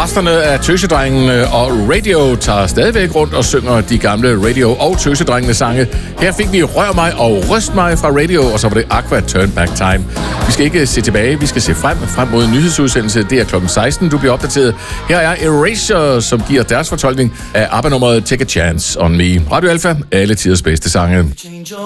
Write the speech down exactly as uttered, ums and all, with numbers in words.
Resterne af Tøsedrengene og Radio tager stadigvæk rundt og synger de gamle Radio- og Tøsedrengene sange. Her fik vi Rør mig og Ryst mig fra Radio, og så var det Aqua Turn Back Time. Vi skal ikke se tilbage, vi skal se frem, frem mod en nyhedsudsendelse. Det er klokken seksten, du bliver opdateret. Her er Erasure, som giver deres fortolkning af ABBA-nummeret Take a Chance on Me. Radio Alpha, alle tiders bedste sange.